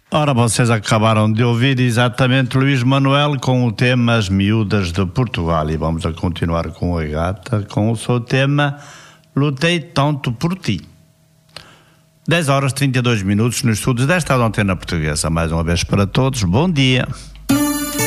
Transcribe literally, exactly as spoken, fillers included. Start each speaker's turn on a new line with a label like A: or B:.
A: Ora, vocês acabaram de ouvir exatamente Luís Manuel com o tema As Miúdas de Portugal, e vamos a continuar com a gata com o seu tema Lutei Tanto por Ti. dez horas e trinta e dois minutos nos estudos desta Antena Portuguesa. Mais uma vez para todos, bom dia.